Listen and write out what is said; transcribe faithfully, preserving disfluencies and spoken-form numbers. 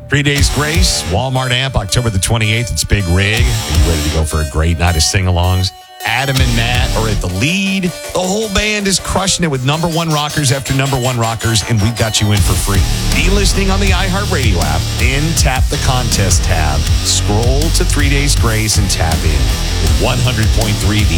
Three Days Grace, Walmart Amp, October the twenty-eighth. It's Big Rig. Are you ready to go for a great night of sing-alongs? Adam and Matt are at the lead. The whole band is crushing it with number one rockers after number one rockers, and we've got you in for free. Be listening on the iHeartRadio app, then tap the contest tab. Scroll to Three Days Grace and tap in. With one hundred point three, the